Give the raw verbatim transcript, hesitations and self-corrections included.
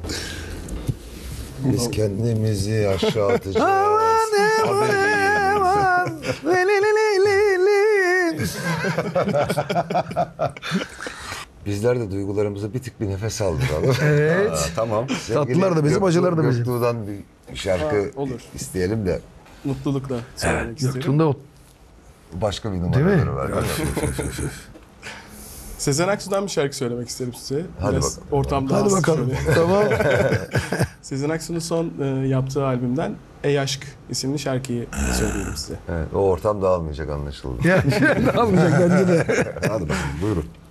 Biz kendimizi aşağı atacağız. Bizler de duygularımızı bir tık bir nefes aldıralım. Evet. Ha, tamam. Tatlılar da bizim, acılar da bizim. Göktuğ'dan bir şarkı Ha, olur. isteyelim de Mutlulukla söylemek isterim. Göktuğ'unda o. başka bir Değil mi? numaraları var. Sezen Aksu'dan bir şarkı söylemek isterim size. Hadi Biraz bakalım. ortam Hadi dağılsın bakalım. şöyle. Tamam. Sezen Aksu'nun son e, yaptığı albümden Ey Aşk isimli şarkıyı söyleyeyim size. Evet, o ortam dağılmayacak anlaşıldı. Ya, ne yapacak bence de. Hadi bakalım buyurun.